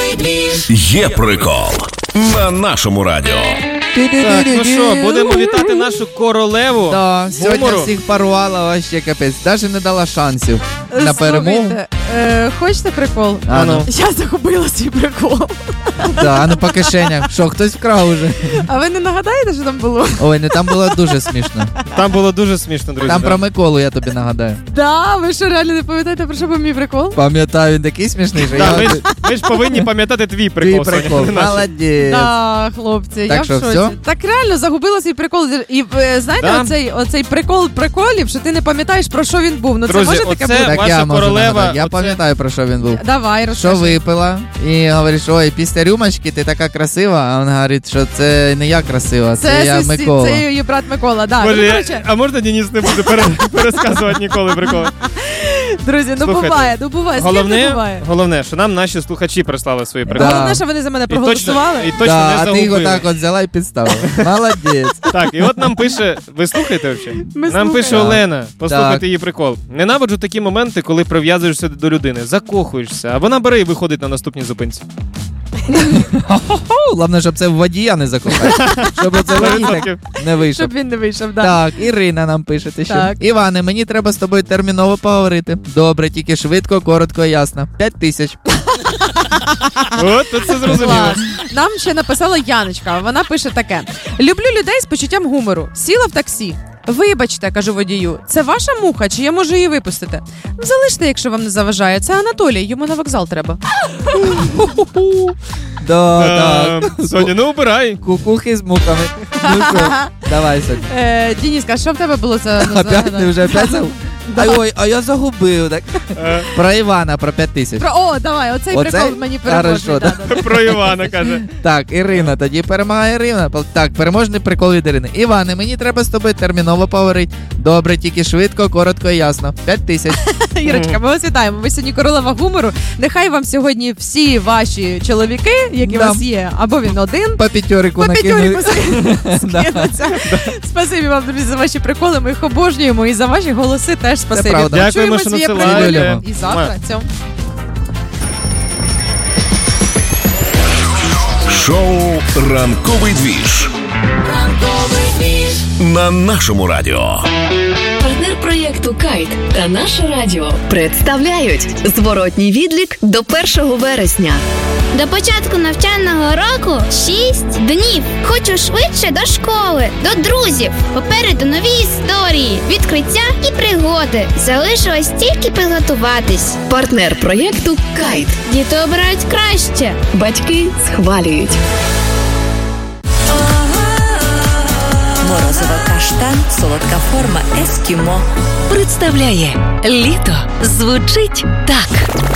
Є прикол на нашому радіо. Так, ну що, будемо вітати нашу королеву Да, сьогодні гумору. всіх порвала, вообще капець. Даже не дала шансів на перемогу. Слухайте, хочете прикол? А ну. Я загубила свій прикол. Да, ну по кишенях. Що, хтось вкрав уже? А ви не нагадаєте, що там було? Ой, не там було дуже смішно. Там було дуже смішно, друзі. Там да. про Миколу я тобі нагадаю. Да, ви що, реально не пам'ятаєте, про що був мій прикол? Пам'ятаю, він такий смішний, що Да, я... ми ж повинні пам'ятати твій Твій прикол, прикол, Соня, не наш. молодець. Да, хлопці, Так я в що, шоці. всьо? Так реально загубила свій прикол. І знаєте, Да. оцей прикол приколів, що ти не пам'ятаєш, про що він був. Ну це Друзі, може таке оце- бути? Так Ваша я можу королева, нагадати. Я оце- пам'ятаю, про що він був. Давай, Що розкажи. випила, і говориш, ой, після рюмочки ти така красива, а він говорить, що це не я красива, це я Микола. Це її брат Микола, да. Боже, Ну, коротше, а можна Денис не буде пересказувати ніколи приколи? друзі, ну Слухайте, буває, скільки буває. Головне, що нам наші слухачі прислали свої приколи. Да. Головне, що вони за мене І точно, проголосували. і точно Да, не а ти його загубили. так от взяла і підставила. Молодець. Так, і от нам пише, ви слухаєте взагалі? Ми Нам пише слухаємо. Олена, послухайте Так. її прикол. Ненавиджу такі моменти, коли прив'язуєшся до людини, закохуєшся, а вона бере і виходить на наступній зупинці. Головне, щоб це в водія не закохати. Щоб це водій так не вийшов. Щоб він не вийшов, да. Так, Ірина нам пише ще. Так. Іване, мені треба з тобою терміново поговорити. Добре, тільки швидко, коротко і ясно. 5000. От, тут все зрозуміло. Клас. Нам ще написала Яночка. Вона пише таке: люблю людей з почуттям гумору. Сіла в таксі. Вибачте, кажу водію, це ваша муха, чи я можу її випустити? Залиште, якщо вам не заважає. Це Анатолій, йому на вокзал треба. Да, так. Соня, ну обирай. Кукухи з муками. Ну що, давай, Соня. Дініска, що в тебе було за... Опять ти вже опять забув? Ой, а я загубив. Так. Про Івана, про 5000. О, давай, оцей Оцей? прикол мені переможний. Хорошо, Да, да. Про Івана каже. Так, Ірина, тоді перемагає Ірина. Так, переможний прикол від Ірини. Іване, мені треба з тобою терміново поговорити. Добре, тільки швидко, коротко і ясно. 5000. Ірочка, ми вас вітаємо. Ви сьогодні королева гумору. Нехай вам сьогодні всі ваші чоловіки, які у Да. вас є, або він один, По п'ятьорику по п'ятьоріку накинули. скинуться. Спасибі вам, друзі, за ваші приколи. Ми їх обожнюємо. І за ваші голоси теж спасибі. правда. Дякуємо, Почуємось, що є надсилаєте. прикол. І завтра. Цьому. Шоу «Ранковий двіж» на нашому радіо. Партнер проєкту «Кайт» та «Наше радіо» представляють зворотній відлік до 1 вересня. До початку навчального року 6 днів. Хочу швидше до школи, до друзів. Попереду нові історії, відкриття і пригоди. Залишилось тільки підготуватись. Партнер проєкту «Кайт». Діти обирають краще. Батьки схвалюють. Морозиво каштан, солодка форма ескімо. Представляє «Літо» звучить так.